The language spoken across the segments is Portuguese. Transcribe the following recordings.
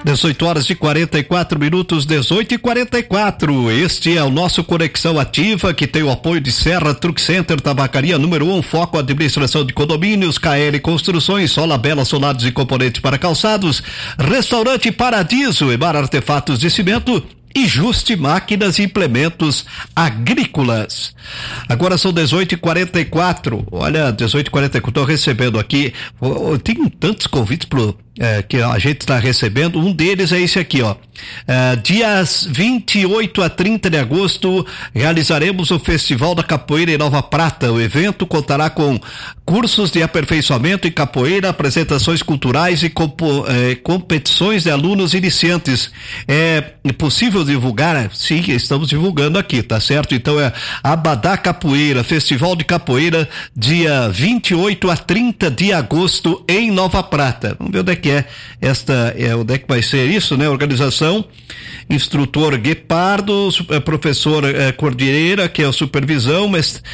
18h44, 18h44. Este é o nosso Conexão Ativa, que tem o apoio de Serra Truck Center, Tabacaria número 1, Foco Administração de Condomínios, KL Construções, Sola Bela Solados e Componentes para Calçados, Restaurante Paradiso, Ebar Artefatos de Cimento e Juste Máquinas e Implementos Agrícolas. Agora são 18h44. Olha, 18h44, estou recebendo aqui, tem tantos convites que a gente está recebendo. Um deles é esse aqui, ó. Dias 28 a 30 de agosto realizaremos o Festival da Capoeira em Nova Prata. O evento contará com cursos de aperfeiçoamento em capoeira, apresentações culturais e competições de alunos iniciantes. É possível divulgar? Sim, estamos divulgando aqui, tá certo? Então é Abadá Capoeira, Festival de Capoeira, dia 28 a 30 de agosto em Nova Prata. Vamos ver onde é que onde é que vai ser isso, né? Organização, instrutor Guepardo, professor Cordilheira, que é a supervisão,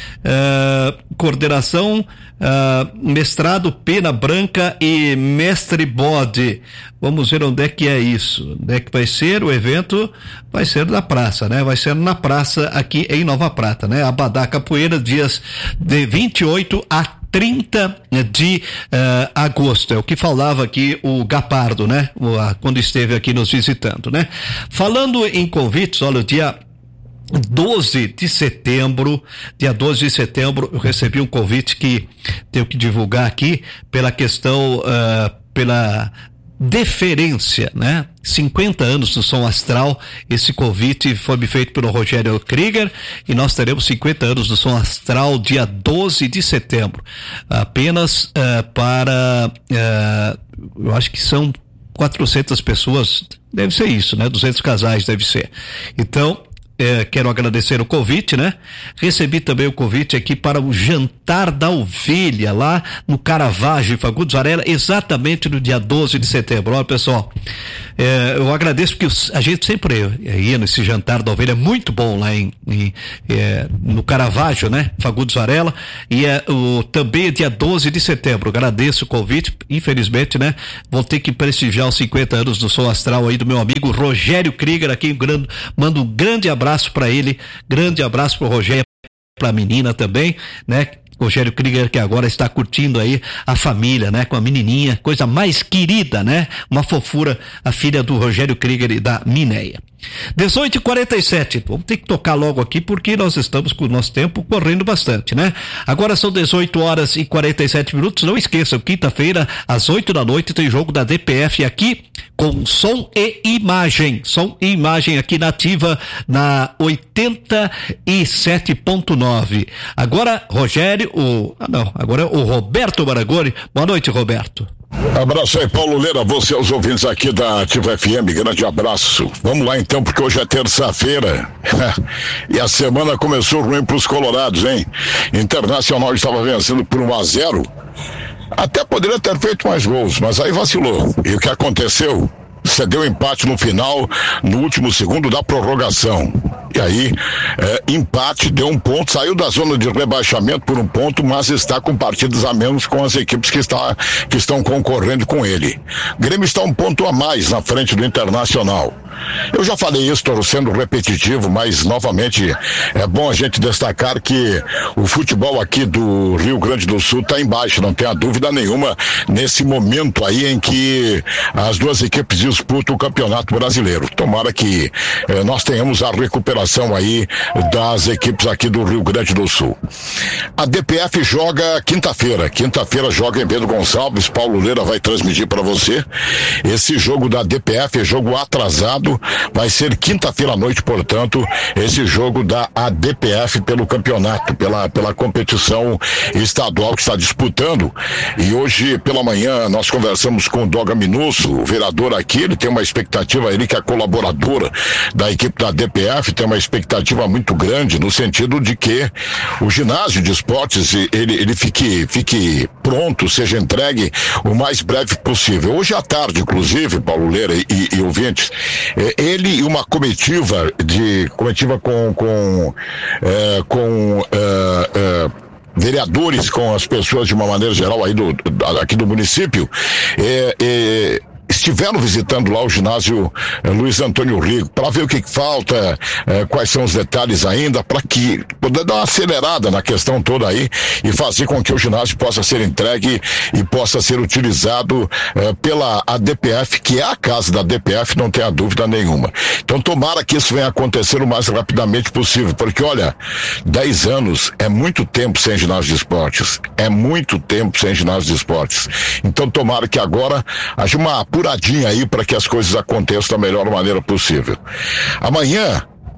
coordenação, mestrado Pena Branca e mestre Bode. Vamos ver onde é que é isso, onde é que vai ser o evento. Vai ser na praça, né? Vai ser na praça aqui em Nova Prata, né? Abadá Capoeira, dias de 28 a 30 de agosto, é o que falava aqui o Gapardo, né? Quando esteve aqui nos visitando, né? Falando em convites, olha, o dia 12 de setembro, eu recebi um convite que tenho que divulgar aqui pela questão, pela deferência, né? 50 anos do Som Astral. Esse convite foi me feito pelo Rogério Krieger e nós teremos 50 anos do Som Astral dia 12 de setembro. Apenas para, eu acho que são 400 pessoas, deve ser isso, né? 200 casais deve ser. Então, quero agradecer o convite, né? Recebi também o convite aqui para o Jantar da Ovelha, lá no Caravaggio, Fagundes Varela, exatamente no dia 12 de setembro. Olha, pessoal, eu agradeço porque a gente sempre ia nesse Jantar da Ovelha, muito bom lá no Caravaggio, né? Fagundes Varela, e também é dia 12 de setembro. Agradeço o convite, infelizmente, né? Vou ter que prestigiar os 50 anos do Som Astral aí do meu amigo Rogério Krieger, aqui mando um grande abraço para ele, grande abraço pro Rogério, pra menina também, né? Rogério Krieger, que agora está curtindo aí a família, né? Com a menininha, coisa mais querida, né? Uma fofura, a filha do Rogério Krieger e da Mineia. 18h47, vamos ter que tocar logo aqui porque nós estamos com o nosso tempo correndo bastante, né? Agora são 18h47. Não esqueçam, quinta-feira, às 8 da noite, tem jogo da DPF aqui com som e imagem. Som e imagem aqui na Ativa, na 87.9. Agora, Rogério, agora é o Roberto Marangoni. Boa noite, Roberto. Abraço aí, Paulo Leira, você aos ouvintes aqui da Ativa FM, grande abraço. Vamos lá então, porque hoje é terça-feira e a semana começou ruim pros colorados, hein? Internacional estava vencendo por 1-0, até poderia ter feito mais gols, mas aí vacilou. E o que aconteceu? Cedeu empate no final, no último segundo da prorrogação. E aí, empate, deu um ponto, saiu da zona de rebaixamento por um ponto, mas está com partidas a menos com as equipes que estão concorrendo com ele. O Grêmio está um ponto a mais na frente do Internacional. Eu já falei isso, estou sendo repetitivo, mas novamente é bom a gente destacar que o futebol aqui do Rio Grande do Sul está embaixo, não tenha dúvida nenhuma, nesse momento aí em que as duas equipes disputam o Campeonato Brasileiro. Tomara que nós tenhamos a recuperação aí das equipes aqui do Rio Grande do Sul. A DPF joga quinta-feira joga em Pedro Gonçalves. Paulo Leira vai transmitir para você. Esse jogo da DPF é jogo atrasado, vai ser quinta-feira à noite, portanto, esse jogo da ADPF pelo campeonato, pela competição estadual que está disputando. E hoje pela manhã nós conversamos com o Doga Minusso, o vereador aqui. Ele tem uma expectativa, ele que é colaboradora da equipe da DPF, tem uma expectativa muito grande no sentido de que o ginásio de esportes ele fique pronto, seja entregue o mais breve possível. Hoje à tarde, inclusive, Paulo Leira e ouvintes, ele e uma comitiva com vereadores, com as pessoas de uma maneira geral aí aqui do município, estiveram visitando lá o ginásio Luiz Antônio Rigo, para ver o que falta, quais são os detalhes ainda, para que poder dar uma acelerada na questão toda aí e fazer com que o ginásio possa ser entregue e possa ser utilizado pela ADPF, que é a casa da ADPF, não tenha dúvida nenhuma. Então tomara que isso venha acontecer o mais rapidamente possível, porque olha, 10 anos é muito tempo sem ginásio de esportes, então tomara que agora haja uma apuradinha aí para que as coisas aconteçam da melhor maneira possível. Amanhã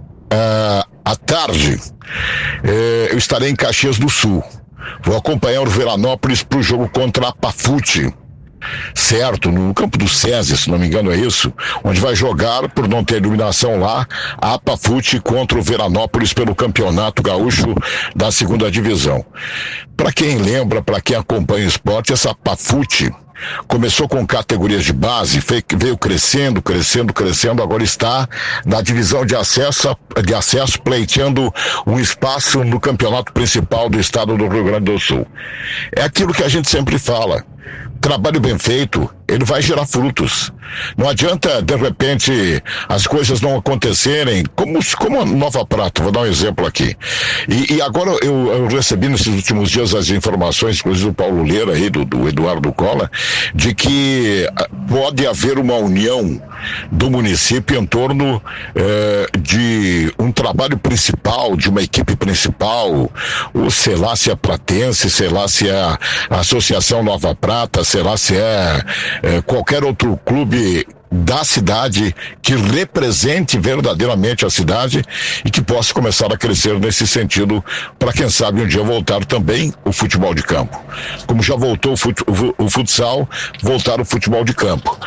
à tarde eu estarei em Caxias do Sul, vou acompanhar o Veranópolis para o jogo contra a Pafute, certo, no campo do SESI, se não me engano é isso, onde vai jogar, por não ter iluminação lá, a Pafute contra o Veranópolis pelo Campeonato Gaúcho da 2ª Divisão. Para quem lembra, para quem acompanha o esporte, essa Pafute começou com categorias de base, veio crescendo, agora está na divisão de acesso, pleiteando um espaço no campeonato principal do estado do Rio Grande do Sul. É aquilo que a gente sempre fala, trabalho bem feito, ele vai gerar frutos. Não adianta, de repente, as coisas não acontecerem, como a Nova Prata, vou dar um exemplo aqui. E agora eu recebi nesses últimos dias as informações, inclusive do Paulo Leira aí, do Eduardo Cola, de que pode haver uma união do município em torno de um trabalho principal, de uma equipe principal, ou sei lá se é Pratense, sei lá se é a Associação Nova Prata, sei lá se é qualquer outro clube da cidade que represente verdadeiramente a cidade e que possa começar a crescer nesse sentido, para quem sabe um dia voltar também o futebol de campo. Como já voltou o futsal, voltar o futebol de campo.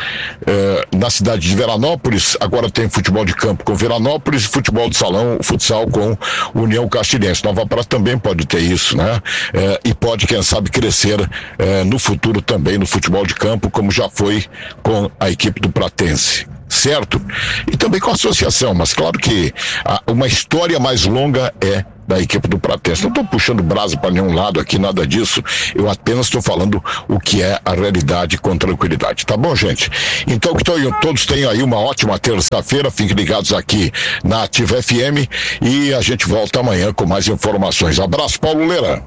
Na cidade de Veranópolis, agora tem futebol de campo com Veranópolis, futebol de salão, futsal com União Castilhense. Nova Prata também pode ter isso, né? E pode, quem sabe, crescer no futuro também no futebol de campo, como já foi com a equipe do Pratense, certo? E também com a associação, mas claro que uma história mais longa é da equipe do Pratense. Não estou puxando brasa para nenhum lado aqui, nada disso, eu apenas estou falando o que é a realidade com tranquilidade, tá bom, gente? Então que todos tenham aí uma ótima terça-feira, fiquem ligados aqui na Ativa FM e a gente volta amanhã com mais informações. Abraço, Paulo Leira.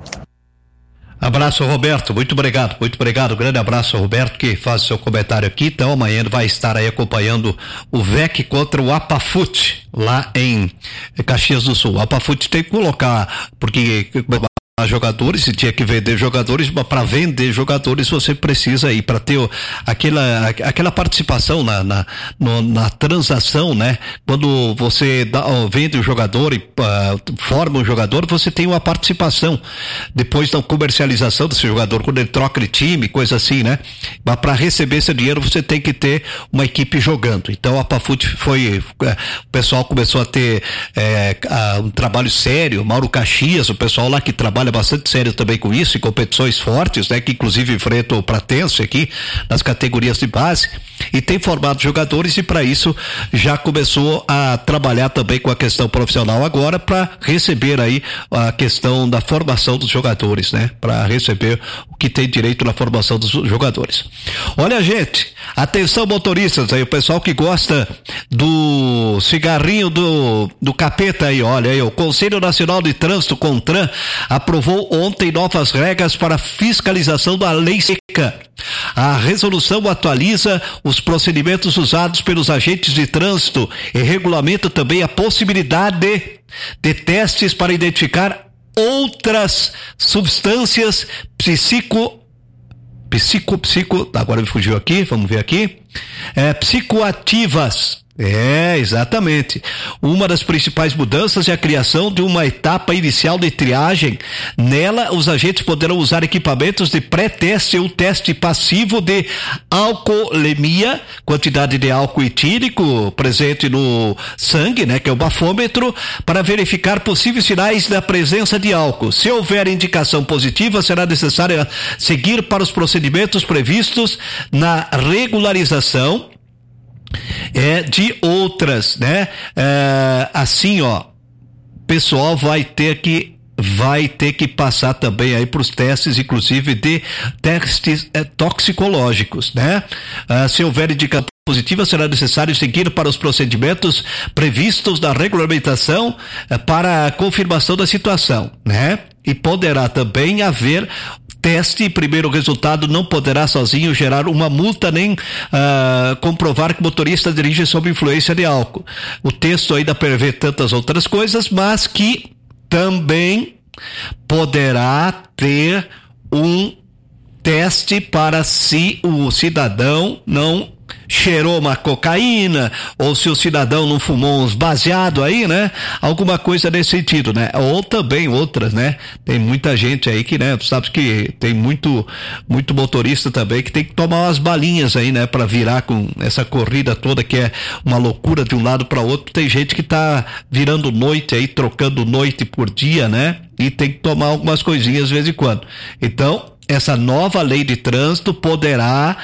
Abraço, Roberto, muito obrigado, grande abraço, Roberto, que faz o seu comentário aqui. Então amanhã ele vai estar aí acompanhando o VEC contra o Apafute, lá em Caxias do Sul. O Apafute tem que colocar, porque jogadores, e tinha que vender jogadores, mas para vender jogadores você precisa ir para ter aquela participação na transação, né? Quando você vende o jogador e forma um jogador, você tem uma participação depois da comercialização desse jogador, quando ele troca de time, coisa assim, né? Mas para receber esse dinheiro você tem que ter uma equipe jogando. Então a Pafute o pessoal começou a ter um trabalho sério, Mauro Caxias, o pessoal lá que trabalha bastante sério também com isso, em competições fortes, né, que inclusive enfrentam o Pratense aqui nas categorias de base, e tem formado jogadores, e para isso já começou a trabalhar também com a questão profissional agora, para receber aí a questão da formação dos jogadores, né, para receber o que tem direito na formação dos jogadores. Olha, gente, atenção motoristas aí, o pessoal que gosta do cigarrinho do capeta aí, olha aí, o Conselho Nacional de Trânsito, CONTRAN, aprovou ontem novas regras para fiscalização da lei seca. A resolução atualiza os procedimentos usados pelos agentes de trânsito e regulamenta também a possibilidade de testes para identificar outras substâncias agora me fugiu aqui, vamos ver aqui, psicoativas. Exatamente. Uma das principais mudanças é a criação de uma etapa inicial de triagem. Nela, os agentes poderão usar equipamentos de pré-teste ou teste passivo de alcoolemia, quantidade de álcool etílico presente no sangue, né, que é o bafômetro, para verificar possíveis sinais da presença de álcool. Se houver indicação positiva, será necessário seguir para os procedimentos previstos na regularização de outras, né? Assim, ó, o pessoal vai ter que vai ter que passar também aí para os testes, inclusive de testes toxicológicos, né? Se houver indicação positiva, será necessário seguir para os procedimentos previstos na regulamentação para a confirmação da situação, né? E poderá também haver teste, primeiro resultado não poderá sozinho gerar uma multa nem comprovar que o motorista dirige sob influência de álcool. O texto ainda prevê tantas outras coisas, mas que também poderá ter um teste para se o cidadão não cheirou uma cocaína, ou se o cidadão não fumou uns baseado aí, né? Alguma coisa nesse sentido, né? Ou também outras, né? Tem muita gente aí que, né? Tu sabe que tem muito motorista também que tem que tomar umas balinhas aí, né? Pra virar com essa corrida toda que é uma loucura de um lado para outro. Tem gente que tá virando noite aí, trocando noite por dia, né? E tem que tomar algumas coisinhas de vez em quando. Então, essa nova lei de trânsito poderá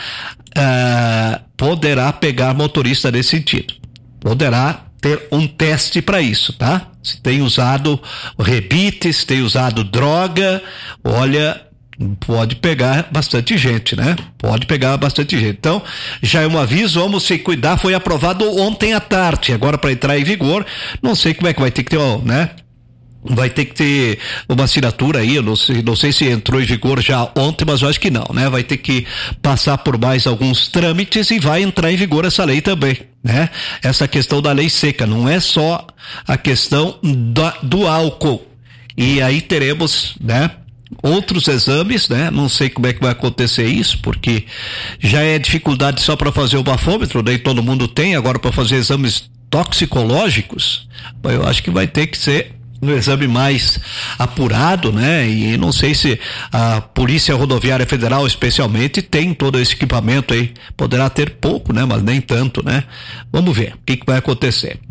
pegar motorista nesse sentido. Poderá ter um teste para isso, tá? Se tem usado rebite, se tem usado droga, olha, pode pegar bastante gente, né? Pode pegar bastante gente. Então, já é um aviso, vamos se cuidar. Foi aprovado ontem à tarde, agora para entrar em vigor, não sei como é que vai ter que ter, né? Vai ter que ter uma assinatura aí, eu não sei se entrou em vigor já ontem, mas eu acho que não, né? Vai ter que passar por mais alguns trâmites e vai entrar em vigor essa lei também, né? Essa questão da lei seca, não é só a questão do álcool. E aí teremos, né? Outros exames, né? Não sei como é que vai acontecer isso, porque já é dificuldade só para fazer o bafômetro, nem todo mundo tem, agora para fazer exames toxicológicos, eu acho que vai ter que ser um exame mais apurado, né? E não sei se a Polícia Rodoviária Federal, especialmente, tem todo esse equipamento aí. Poderá ter pouco, né? Mas nem tanto, né? Vamos ver o que vai acontecer.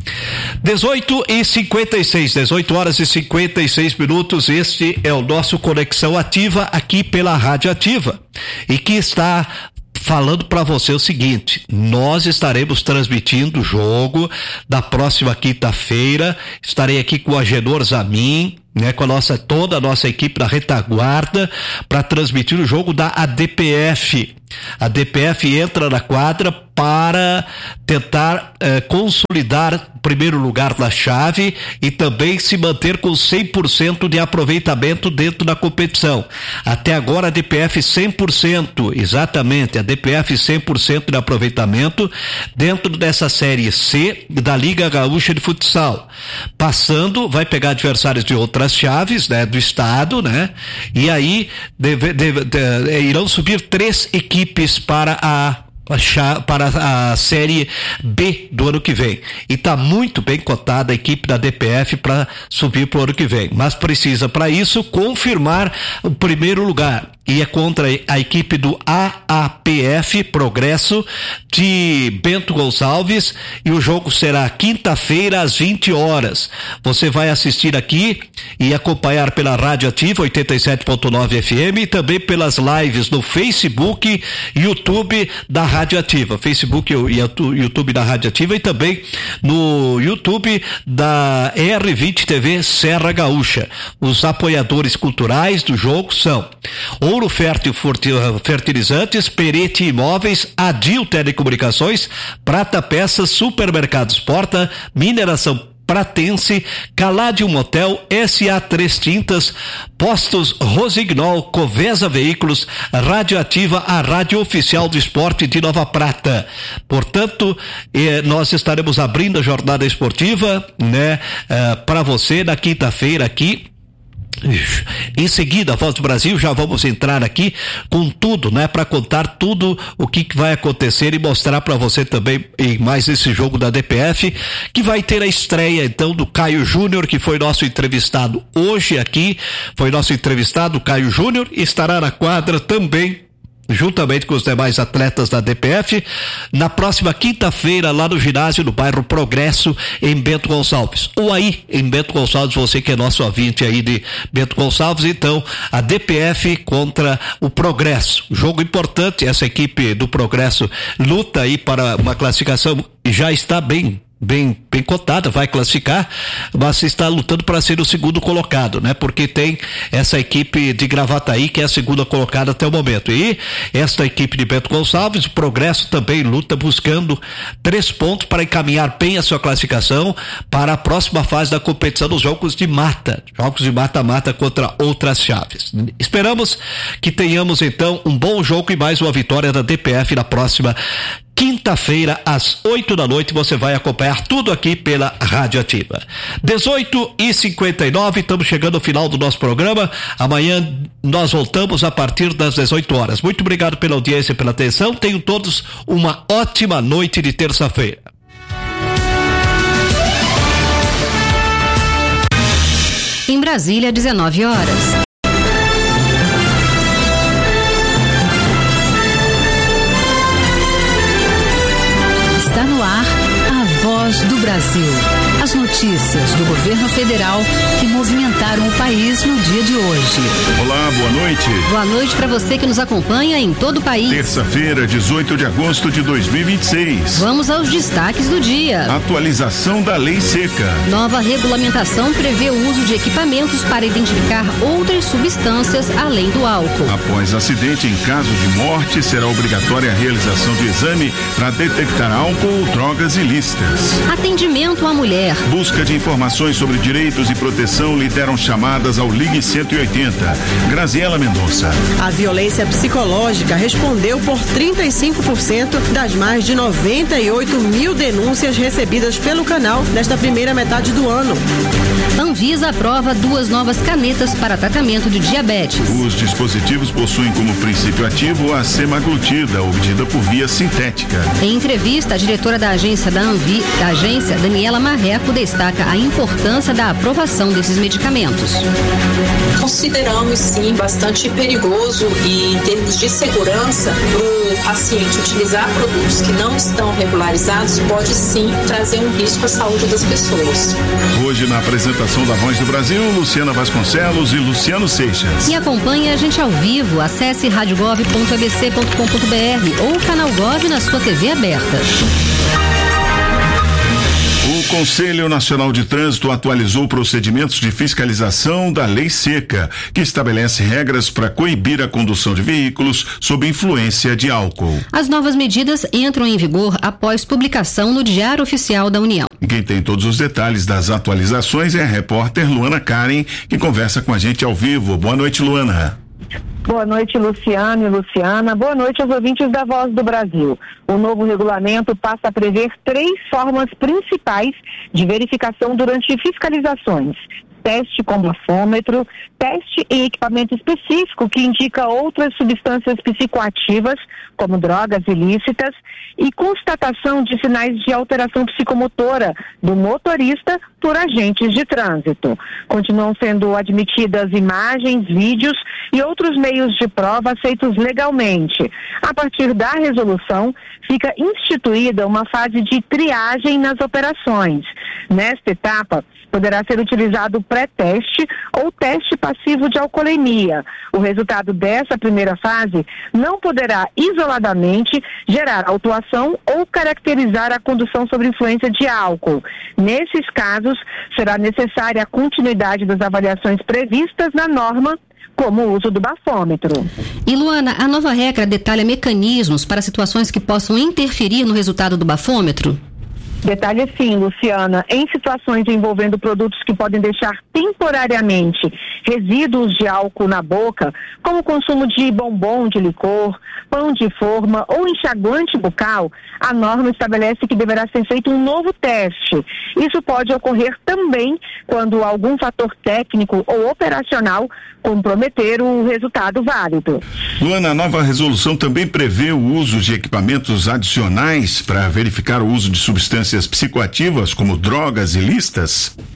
18 horas e 56 minutos. Este é o nosso Conexão Ativa aqui pela Rádio Ativa. E que está falando para você o seguinte: nós estaremos transmitindo o jogo da próxima quinta-feira. Estarei aqui com o Agenor Zamin, né, com toda a nossa equipe da retaguarda para transmitir o jogo da ADPF. A DPF entra na quadra para tentar consolidar o primeiro lugar na chave e também se manter com 100% de aproveitamento dentro da competição. Até agora a DPF 100%, exatamente, a DPF 100% de aproveitamento dentro dessa Série C da Liga Gaúcha de Futsal. Passando, vai pegar adversários de outras chaves, né, do estado, né? E aí irão subir 3 equipes para a Série B do ano que vem. E está muito bem cotada a equipe da DPF para subir para o ano que vem. Mas precisa, para isso, confirmar o primeiro lugar. E é contra a equipe do AAPF Progresso de Bento Gonçalves, e o jogo será quinta-feira às 20 horas. Você vai assistir aqui e acompanhar pela Rádio Ativa 87.9 FM e também pelas lives no Facebook e YouTube da Rádio Ativa. Facebook e YouTube da Rádio Ativa e também no YouTube da R20 TV Serra Gaúcha. Os apoiadores culturais do jogo são Ouro Fértil Fertilizantes, Perete Imóveis, Adil Telecomunicações, Prata Peças, Supermercados Porta, Mineração Pratense, Caládio Motel, SA3 Tintas, Postos Rosignol, Covesa Veículos, Radioativa, a rádio oficial do esporte de Nova Prata. Portanto, nós estaremos abrindo a jornada esportiva, né, para você na quinta-feira aqui. Em seguida, a Voz do Brasil, já vamos entrar aqui com tudo, né, para contar tudo o que vai acontecer e mostrar para você também em mais esse jogo da DPF, que vai ter a estreia então do Caio Júnior, que foi nosso entrevistado hoje aqui, foi nosso entrevistado Caio Júnior, estará na quadra também juntamente com os demais atletas da DPF, na próxima quinta-feira, lá no ginásio do bairro Progresso, em Bento Gonçalves. Ou aí, em Bento Gonçalves, você que é nosso ouvinte aí de Bento Gonçalves, então, a DPF contra o Progresso. Jogo importante, essa equipe do Progresso luta aí para uma classificação, já está bem bem cotada, vai classificar, mas está lutando para ser o segundo colocado, né? Porque tem essa equipe de Gravataí que é a segunda colocada até o momento. E esta equipe de Bento Gonçalves, o Progresso também luta buscando 3 pontos para encaminhar bem a sua classificação para a próxima fase da competição dos jogos de mata-mata contra outras chaves. Esperamos que tenhamos então um bom jogo e mais uma vitória da DPF na próxima quinta-feira, às 8 da noite, você vai acompanhar tudo aqui pela Rádio Ativa. 18h59, estamos chegando ao final do nosso programa. Amanhã nós voltamos a partir das 18 horas. Muito obrigado pela audiência e pela atenção. Tenham todos uma ótima noite de terça-feira. Em Brasília, 19 horas. Está no ar a Voz do Brasil. As notícias do governo federal que movimentaram o país no dia de hoje. Olá, boa noite. Boa noite para você que nos acompanha em todo o país. Terça-feira, 18 de agosto de 2026. Vamos aos destaques do dia. Atualização da Lei Seca. Nova regulamentação prevê o uso de equipamentos para identificar outras substâncias além do álcool. Após acidente, em caso de morte, será obrigatória a realização de exame para detectar álcool ou drogas ilícitas. Atendimento à mulher. Busca de informações sobre direitos e proteção lideram chamadas ao Ligue 180. Graziela Mendonça. A violência psicológica respondeu por 35% das mais de 98 mil denúncias recebidas pelo canal nesta primeira metade do ano. Anvisa aprova 2 novas canetas para tratamento de diabetes. Os dispositivos possuem como princípio ativo a semaglutida, obtida por via sintética. Em entrevista, a diretora da agência Daniela Marreco, destaca a importância da aprovação desses medicamentos. Consideramos, sim, bastante perigoso e, em termos de segurança, para o paciente utilizar produtos que não estão regularizados pode, sim, trazer um risco à saúde das pessoas. Hoje, na apresentação da Voz do Brasil, Luciana Vasconcelos e Luciano Seixas. E acompanhe a gente ao vivo. Acesse radiogov.abc.com.br ou o canal Gov na sua TV aberta. O Conselho Nacional de Trânsito atualizou procedimentos de fiscalização da Lei Seca, que estabelece regras para coibir a condução de veículos sob influência de álcool. As novas medidas entram em vigor após publicação no Diário Oficial da União. E quem tem todos os detalhes das atualizações é a repórter Luana Karen, que conversa com a gente ao vivo. Boa noite, Luana. Boa noite, Luciano e Luciana. Boa noite aos ouvintes da Voz do Brasil. O novo regulamento passa a prever 3 formas principais de verificação durante fiscalizações: teste com bafômetro, teste em equipamento específico que indica outras substâncias psicoativas, como drogas ilícitas, e constatação de sinais de alteração psicomotora do motorista por agentes de trânsito. Continuam sendo admitidas imagens, vídeos e outros meios de prova aceitos legalmente. A partir da resolução, fica instituída uma fase de triagem nas operações. Nesta etapa, poderá ser utilizado pré-teste ou teste passivo de alcoolemia. O resultado dessa primeira fase não poderá isoladamente gerar autuação ou caracterizar a condução sob influência de álcool. Nesses casos, será necessária a continuidade das avaliações previstas na norma, como o uso do bafômetro. E Luana, a nova regra detalha mecanismos para situações que possam interferir no resultado do bafômetro? Detalhe sim, Luciana, em situações envolvendo produtos que podem deixar temporariamente resíduos de álcool na boca, como o consumo de bombom de licor, pão de forma ou enxaguante bucal, a norma estabelece que deverá ser feito um novo teste. Isso pode ocorrer também quando algum fator técnico ou operacional comprometer o resultado válido. Luana, a nova resolução também prevê o uso de equipamentos adicionais para verificar o uso de substâncias psicoativas, como drogas ilícitas?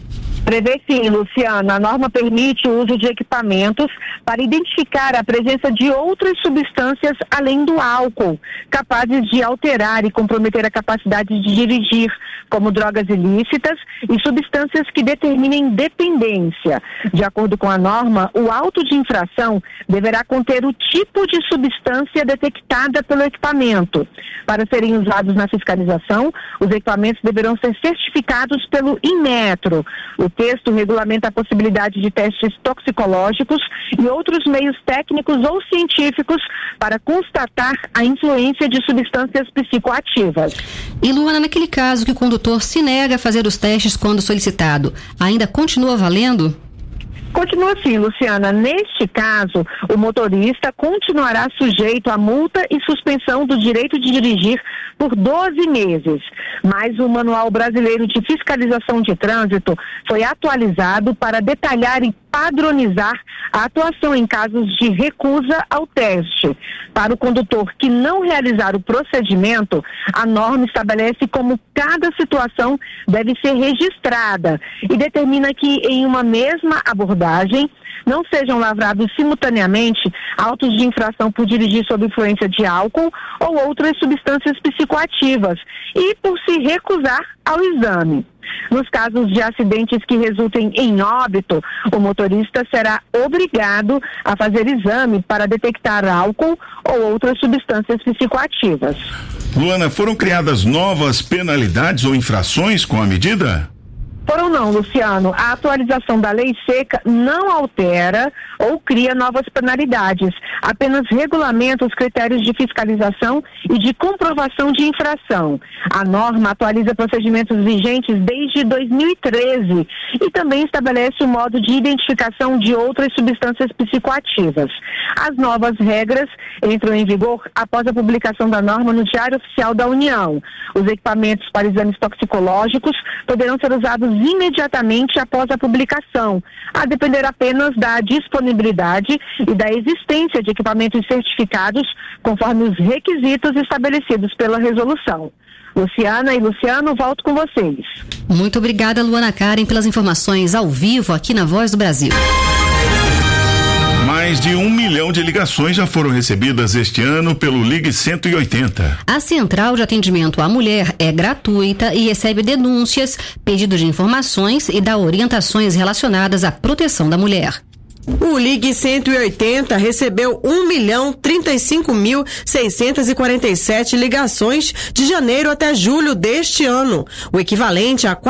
Prevê sim, Luciana. A norma permite o uso de equipamentos para identificar a presença de outras substâncias além do álcool, capazes de alterar e comprometer a capacidade de dirigir, como drogas ilícitas e substâncias que determinem dependência. De acordo com a norma, o auto de infração deverá conter o tipo de substância detectada pelo equipamento. Para serem usados na fiscalização, os equipamentos deverão ser certificados pelo Inmetro. O texto regulamenta a possibilidade de testes toxicológicos e outros meios técnicos ou científicos para constatar a influência de substâncias psicoativas. E Luana, naquele caso que o condutor se nega a fazer os testes quando solicitado, ainda continua valendo? Continua assim, Luciana. Neste caso, o motorista continuará sujeito a multa e suspensão do direito de dirigir por 12 meses. Mas o Manual Brasileiro de Fiscalização de Trânsito foi atualizado para detalhar e padronizar a atuação em casos de recusa ao teste. Para o condutor que não realizar o procedimento, a norma estabelece como cada situação deve ser registrada e determina que em uma mesma abordagem não sejam lavrados simultaneamente autos de infração por dirigir sob influência de álcool ou outras substâncias psicoativas e por se recusar ao exame. Nos casos de acidentes que resultem em óbito, o motorista será obrigado a fazer exame para detectar álcool ou outras substâncias psicoativas. Luana, foram criadas novas penalidades ou infrações com a medida? Foram não, Luciano. A atualização da lei seca não altera ou cria novas penalidades, apenas regulamenta os critérios de fiscalização e de comprovação de infração. A norma atualiza procedimentos vigentes desde 2013 e também estabelece o modo de identificação de outras substâncias psicoativas. As novas regras entram em vigor após a publicação da norma no Diário Oficial da União. Os equipamentos para exames toxicológicos poderão ser usados imediatamente após a publicação, a depender apenas da disponibilidade e da existência de equipamentos certificados conforme os requisitos estabelecidos pela resolução. Luciana e Luciano, volto com vocês. Muito obrigada, Luana Karen, pelas informações ao vivo aqui na Voz do Brasil. Mais de 1 milhão de ligações já foram recebidas este ano pelo Ligue 180. A central de atendimento à mulher é gratuita e recebe denúncias, pedidos de informações e dá orientações relacionadas à proteção da mulher. O Ligue 180 recebeu 1.035.647 ligações de janeiro até julho deste ano, o equivalente a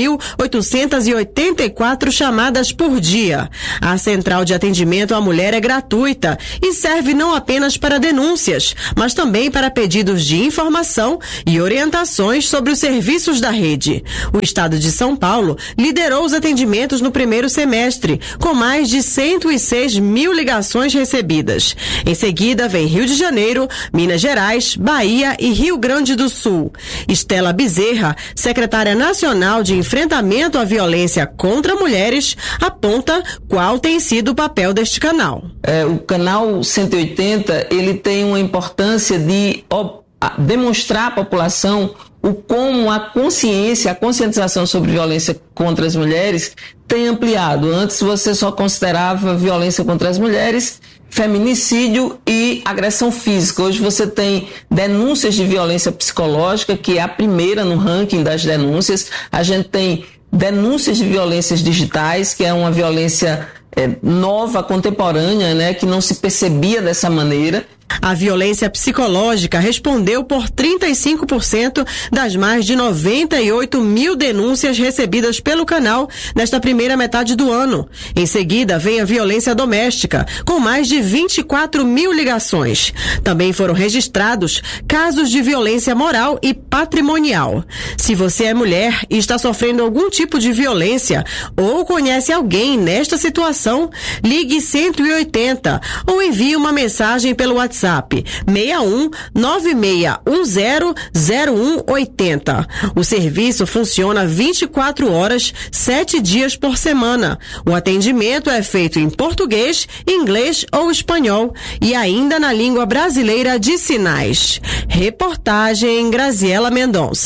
4.884 chamadas por dia. A central de atendimento à mulher é gratuita e serve não apenas para denúncias, mas também para pedidos de informação e orientações sobre os serviços da rede. O estado de São Paulo liderou os atendimentos no primeiro semestre, com mais de 106 mil ligações recebidas. Em seguida, vem Rio de Janeiro, Minas Gerais, Bahia e Rio Grande do Sul. Estela Bezerra, secretária nacional de enfrentamento à violência contra mulheres, aponta qual tem sido o papel deste canal. O canal 180, ele tem uma importância de demonstrar à população como a conscientização sobre violência contra as mulheres tem ampliado. Antes você só considerava violência contra as mulheres, feminicídio e agressão física. Hoje você tem denúncias de violência psicológica, que é a primeira no ranking das denúncias. A gente tem denúncias de violências digitais, que é uma violência nova, contemporânea, né, que não se percebia dessa maneira. A violência psicológica respondeu por 35% das mais de 98 mil denúncias recebidas pelo canal nesta primeira metade do ano. Em seguida, vem a violência doméstica, com mais de 24 mil ligações. Também foram registrados casos de violência moral e patrimonial. Se você é mulher e está sofrendo algum tipo de violência ou conhece alguém nesta situação, ligue 180 ou envie uma mensagem pelo WhatsApp 61 9610 0180. O serviço funciona 24 horas, 7 dias por semana. O atendimento é feito em português, inglês ou espanhol e ainda na língua brasileira de sinais. Reportagem Graziela Mendonça.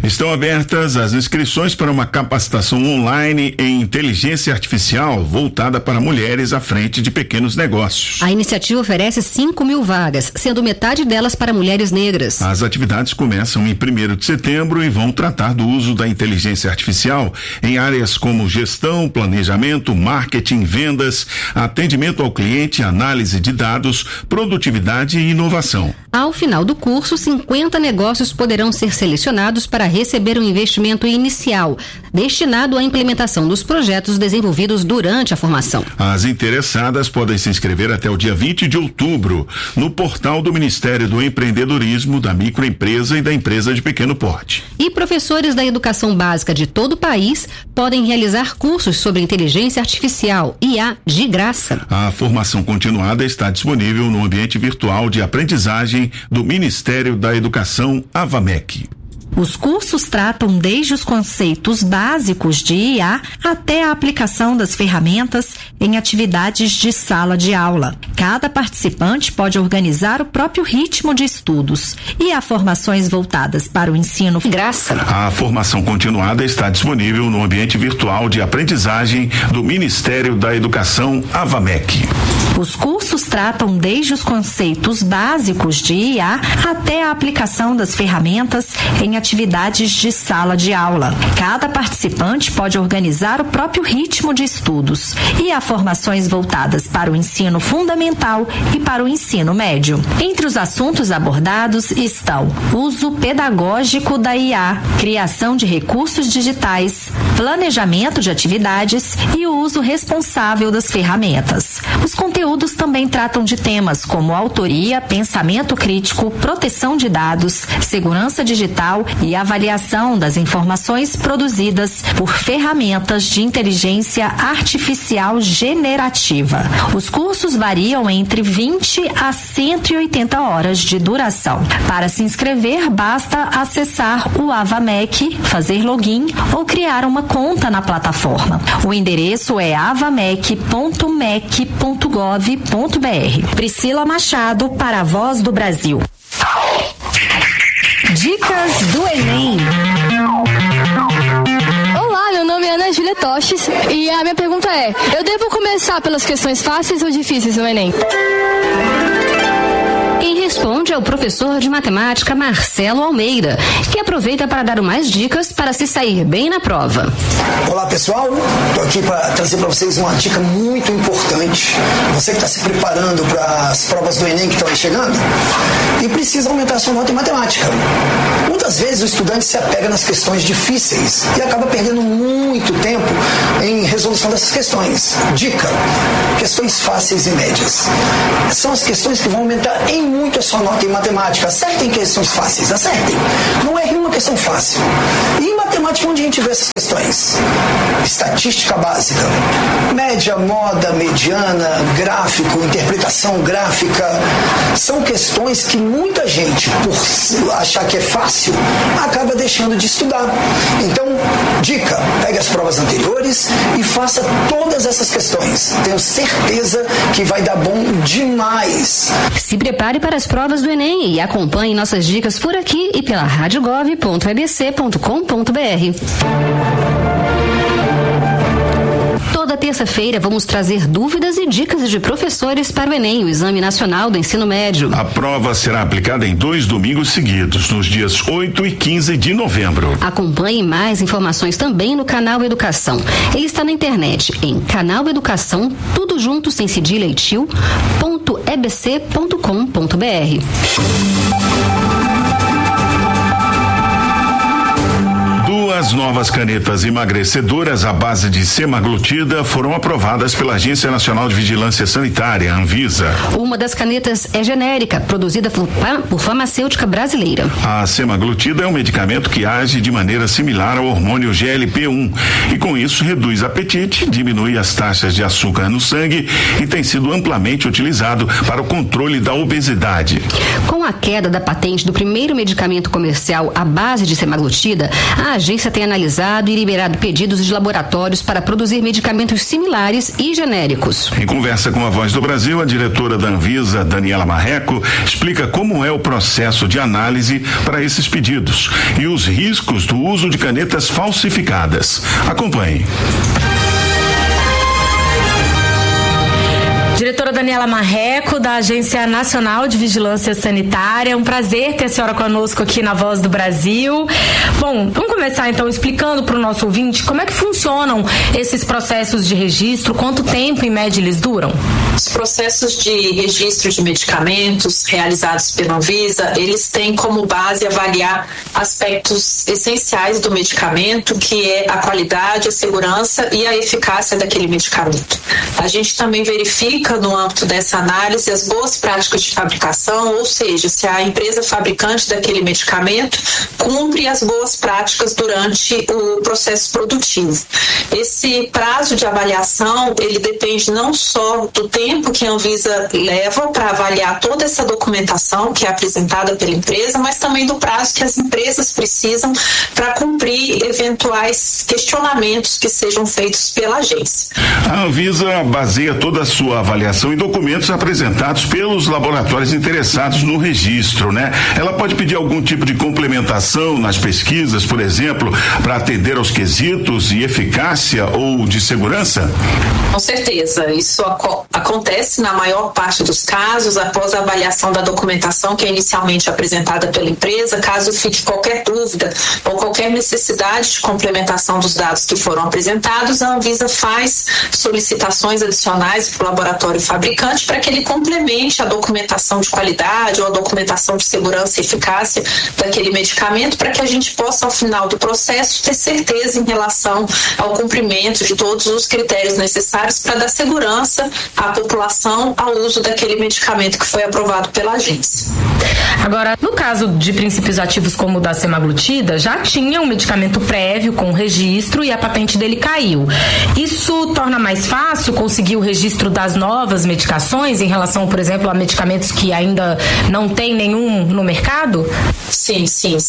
Estão abertas as inscrições para uma capacitação online em inteligência artificial voltada para mulheres à frente de pequenos negócios. A iniciativa oferece 5.000 vagas, sendo metade delas para mulheres negras. As atividades começam em 1º de setembro e vão tratar do uso da inteligência artificial em áreas como gestão, planejamento, marketing, vendas, atendimento ao cliente, análise de dados, produtividade e inovação. Ao final do curso, 50 negócios poderão ser selecionados para receber um investimento inicial, destinado à implementação dos projetos desenvolvidos durante a formação. As interessadas podem se inscrever até o dia 20 de outubro no portal do Ministério do Empreendedorismo, da Microempresa e da Empresa de Pequeno Porte. E professores da educação básica de todo o país podem realizar cursos sobre inteligência artificial, IA, de graça. A formação continuada está disponível no ambiente virtual de aprendizagem do Ministério da Educação, AVAMEC. Os cursos tratam desde os conceitos básicos de IA até a aplicação das ferramentas em atividades de sala de aula. Cada participante pode organizar o próprio ritmo de estudos e há formações voltadas para o ensino graça. A formação continuada está disponível no ambiente virtual de aprendizagem do Ministério da Educação, AVAMEC. Os cursos tratam desde os conceitos básicos de IA até a aplicação das ferramentas em atividades de sala de aula. Cada participante pode organizar o próprio ritmo de estudos e há formações voltadas para o ensino fundamental e para o ensino médio. Entre os assuntos abordados estão uso pedagógico da IA, criação de recursos digitais, planejamento de atividades e o uso responsável das ferramentas. Os conteúdos também tratam de temas como autoria, pensamento crítico, proteção de dados, segurança digital e avaliação das informações produzidas por ferramentas de inteligência artificial generativa. Os cursos variam entre 20 a 180 horas de duração. Para se inscrever, basta acessar o AVAMEC, fazer login ou criar uma conta na plataforma. O endereço é avamec.mec.gov.br. Priscila Machado para a Voz do Brasil. Dicas do Enem. Olá, meu nome é Ana Júlia Toches e a minha pergunta é: eu devo começar pelas questões fáceis ou difíceis no Enem? Quem responde é o professor de matemática Marcelo Almeida, que aproveita para dar mais dicas para se sair bem na prova. Olá pessoal, estou aqui para trazer para vocês uma dica muito importante. Você que está se preparando para as provas do Enem que estão aí chegando e precisa aumentar a sua nota em matemática. Muitas vezes o estudante se apega nas questões difíceis e acaba perdendo muito tempo em resolução dessas questões. Dica: questões fáceis e médias. São as questões que vão aumentar em muito a sua nota em matemática. Acertem questões fáceis, acertem. Não erre uma questão fácil. E em matemática, onde a gente vê essas questões? Estatística básica, média, moda, mediana, gráfico, interpretação gráfica. São questões que muita gente, por achar que é fácil, acaba deixando de estudar. Então, dica: pegue as provas anteriores e faça todas essas questões. Tenho certeza que vai dar bom demais. Se prepare para as provas do Enem e acompanhe nossas dicas por aqui e pela radiogov.abc.com.br. Toda terça-feira vamos trazer dúvidas e dicas de professores para o Enem, o Exame Nacional do Ensino Médio. A prova será aplicada em 2 domingos seguidos, nos dias 8 e 15 de novembro. Acompanhe mais informações também no Canal Educação. Ele está na internet em Canal Educação, tudo junto, sem cedilha e tio, .ebc.com.br. Duas novas canetas emagrecedoras à base de semaglutida foram aprovadas pela Agência Nacional de Vigilância Sanitária, Anvisa. Uma das canetas é genérica, produzida por farmacêutica brasileira. A semaglutida é um medicamento que age de maneira similar ao hormônio GLP-1 e com isso reduz apetite, diminui as taxas de açúcar no sangue e tem sido amplamente utilizado para o controle da obesidade. Com a queda da patente do primeiro medicamento comercial à base de semaglutida, a agência tem tem analisado e liberado pedidos de laboratórios para produzir medicamentos similares e genéricos. Em conversa com a Voz do Brasil, a diretora da Anvisa, Daniela Marreco, explica como é o processo de análise para esses pedidos e os riscos do uso de canetas falsificadas. Acompanhe. Diretora Daniela Marreco, da Agência Nacional de Vigilância Sanitária. Um prazer ter a senhora conosco aqui na Voz do Brasil. Bom, vamos começar então explicando para o nosso ouvinte como é que funcionam esses processos de registro, quanto tempo em média eles duram? Os processos de registro de medicamentos realizados pela Anvisa, eles têm como base avaliar aspectos essenciais do medicamento, que é a qualidade, a segurança e a eficácia daquele medicamento. A gente também verifica no âmbito dessa análise as boas práticas de fabricação, ou seja, se a empresa fabricante daquele medicamento cumpre as boas práticas durante o processo produtivo. Esse prazo de avaliação, ele depende não só do tempo que a Anvisa leva para avaliar toda essa documentação que é apresentada pela empresa, mas também do prazo que as empresas precisam para cumprir eventuais questionamentos que sejam feitos pela agência. A Anvisa baseia toda a sua avaliação em documentos apresentados pelos laboratórios interessados no registro, né? Ela pode pedir algum tipo de complementação nas pesquisas, por exemplo, para atender aos quesitos de eficácia ou de segurança? Com certeza, isso acontece na maior parte dos casos após a avaliação da documentação que é inicialmente apresentada pela empresa. Caso fique qualquer dúvida ou qualquer necessidade de complementação dos dados que foram apresentados, a Anvisa faz solicitações adicionais para o laboratório fabricante para que ele complemente a documentação de qualidade ou a documentação de segurança e eficácia daquele medicamento, para que a gente possa, ao final do processo, ter certeza em relação ao cumprimento de todos os critérios necessários para dar segurança à população ao uso daquele medicamento que foi aprovado pela agência. Agora, no caso de princípios ativos como o da semaglutida, já tinha um medicamento prévio com registro e a patente dele caiu. Isso torna mais fácil conseguir o registro das novas medicações em relação, por exemplo, a medicamentos que ainda não tem nenhum no mercado? Sim,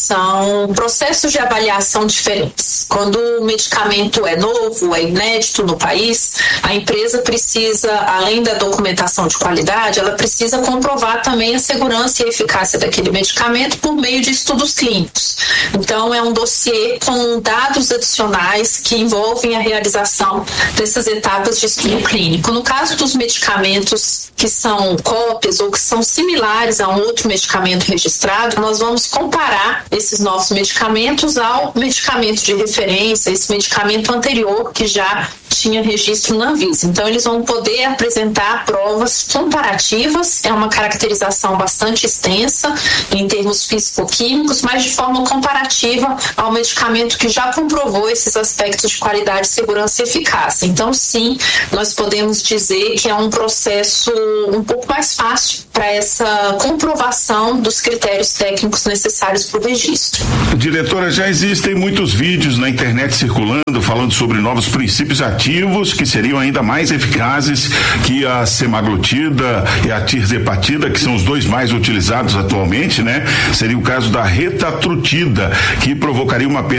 são processos de avaliação diferentes. Quando o medicamento é novo, é inédito no país, a empresa precisa, além da documentação de qualidade, ela precisa comprovar também a segurança e a eficácia daquele medicamento por meio de estudos clínicos. Então, é um dossiê com dados adicionais que envolvem a realização dessas etapas de estudo clínico. No caso dos medicamentos que são cópias ou que são similares a um outro medicamento registrado, nós vamos comparar esses novos medicamentos ao medicamento de referência, esse medicamento anterior que já tinha registro na Anvisa. Então, eles vão poder apresentar provas comparativas, é uma caracterização bastante extensa em termos físico-químicos, mas de forma comparativa ao medicamento que já comprovou esses aspectos de qualidade, segurança e eficácia. Então, sim, nós podemos dizer que é um processo um pouco mais fácil para essa comprovação dos critérios técnicos necessários para o registro. Diretora, já existem muitos vídeos na internet circulando falando sobre novos princípios ativos que seriam ainda mais eficazes que a semaglutida e a tirzepatida, que são os dois mais utilizados atualmente, né? Seria o caso da retatrutida, que provocaria uma perda